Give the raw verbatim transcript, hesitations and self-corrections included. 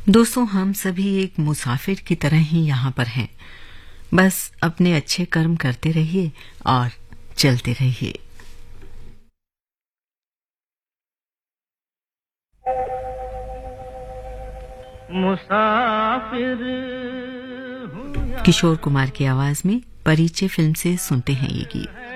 दोस्तों, हम सभी एक मुसाफिर की तरह ही यहाँ पर हैं। बस अपने अच्छे कर्म करते रहिए और चलते रहिए। मुसाफिर किशोर कुमार की आवाज में परिचय फिल्म से सुनते हैं ये गीत।